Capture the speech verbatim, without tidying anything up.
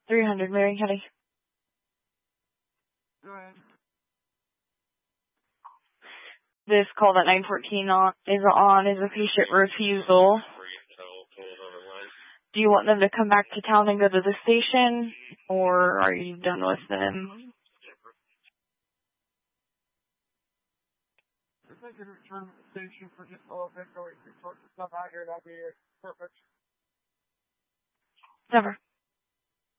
three hundred, Marion County. Go ahead. This call that nine fourteen on, is on is a patient refusal. Do you want them to come back to town and go to the station, or are you done with them? If they could return to the station for just a little bit, or you could sort some stuff out here, that'd be perfect. Never.